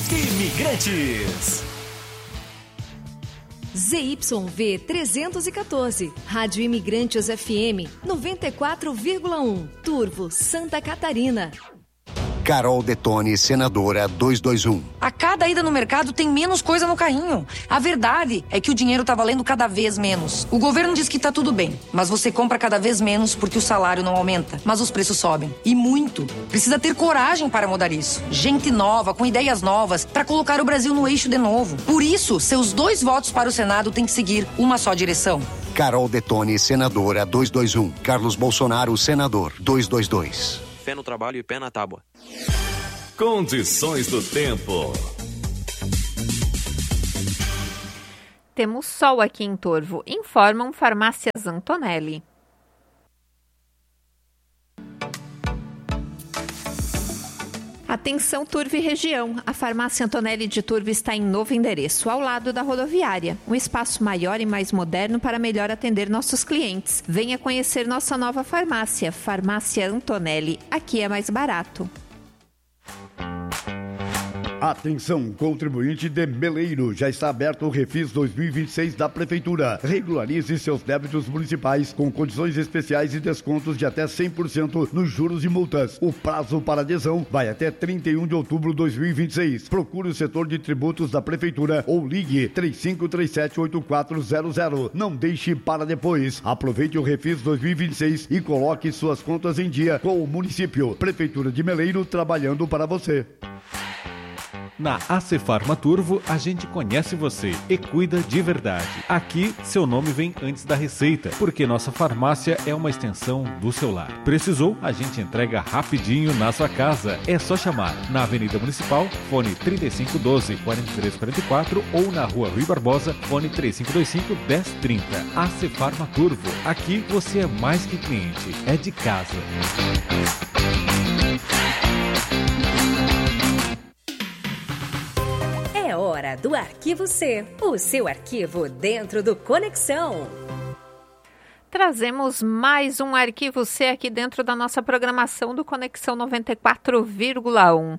Imigrantes. ZYV 314, Rádio Imigrantes FM 94,1, Turvo, Santa Catarina. Carol Detone, senadora 221. A cada ida no mercado tem menos coisa no carrinho. A verdade é que o dinheiro tá valendo cada vez menos. O governo diz que tá tudo bem, mas você compra cada vez menos porque o salário não aumenta, mas os preços sobem. E muito. Precisa ter coragem para mudar isso. Gente nova, com ideias novas, para colocar o Brasil no eixo de novo. Por isso, seus 2 votos para o Senado têm que seguir uma só direção. Carol Detone, senadora 221. Carlos Bolsonaro, senador 222. Fé no trabalho e pé na tábua. Condições do tempo. Temos sol aqui em Turvo, informam Farmácias Antonelli. Atenção Turvo e região, a Farmácia Antonelli de Turvo está em novo endereço, ao lado da rodoviária. Um espaço maior e mais moderno para melhor atender nossos clientes. Venha conhecer nossa nova farmácia, Farmácia Antonelli. Aqui é mais barato. Atenção, contribuinte de Meleiro, já está aberto o Refis 2026 da Prefeitura. Regularize seus débitos municipais com condições especiais e descontos de até 100% nos juros e multas. O prazo para adesão vai até 31 de outubro de 2026. Procure o setor de tributos da Prefeitura ou ligue 3537-8400. Não deixe para depois. Aproveite o Refis 2026 e coloque suas contas em dia com o município. Prefeitura de Meleiro, trabalhando para você. Na AC Farma Turvo, a gente conhece você e cuida de verdade. Aqui, seu nome vem antes da receita, porque nossa farmácia é uma extensão do seu lar. Precisou? A gente entrega rapidinho na sua casa. É só chamar na Avenida Municipal, fone 3512-4344 ou na Rua Rui Barbosa, fone 3525-1030. AC Farma Turvo. Aqui você é mais que cliente, é de casa. É hora do Arquivo C, o seu arquivo dentro do Conexão. Trazemos mais um Arquivo C aqui dentro da nossa programação do Conexão 94,1.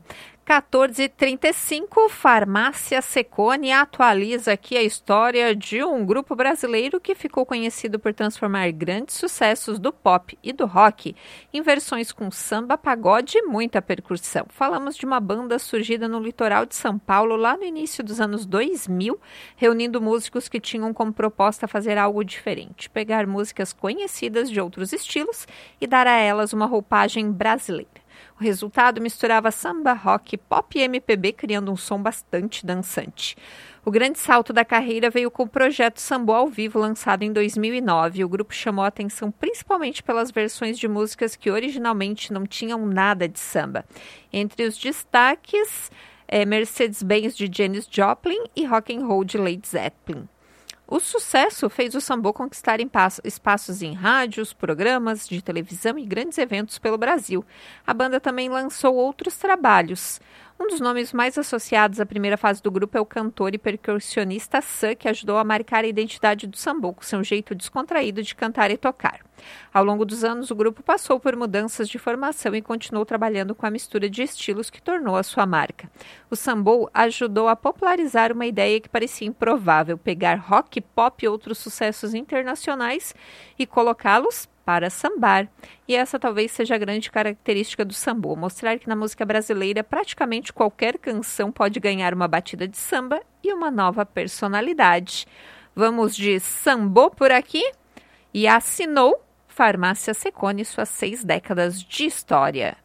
14h35, Farmácia Secone atualiza aqui a história de um grupo brasileiro que ficou conhecido por transformar grandes sucessos do pop e do rock em versões com samba, pagode e muita percussão. Falamos de uma banda surgida no litoral de São Paulo lá no início dos anos 2000, reunindo músicos que tinham como proposta fazer algo diferente, pegar músicas conhecidas de outros estilos e dar a elas uma roupagem brasileira. O resultado misturava samba, rock, pop e MPB, criando um som bastante dançante. O grande salto da carreira veio com o projeto Sambô ao Vivo, lançado em 2009. O grupo chamou a atenção principalmente pelas versões de músicas que originalmente não tinham nada de samba. Entre os destaques, Mercedes-Benz de Janis Joplin e Rock and Roll de Led Zeppelin. O sucesso fez o sambô conquistar espaços em rádios, programas de televisão e grandes eventos pelo Brasil. A banda também lançou outros trabalhos. Um dos nomes mais associados à primeira fase do grupo é o cantor e percussionista Sam, que ajudou a marcar a identidade do sambô, com seu jeito descontraído de cantar e tocar. Ao longo dos anos, o grupo passou por mudanças de formação e continuou trabalhando com a mistura de estilos que tornou a sua marca. O sambô ajudou a popularizar uma ideia que parecia improvável, pegar rock, pop e outros sucessos internacionais e colocá-los para sambar. E essa talvez seja a grande característica do sambô, mostrar que na música brasileira praticamente qualquer canção pode ganhar uma batida de samba e uma nova personalidade. Vamos de sambô por aqui? E assinou Farmácia Secone suas 6 décadas de história.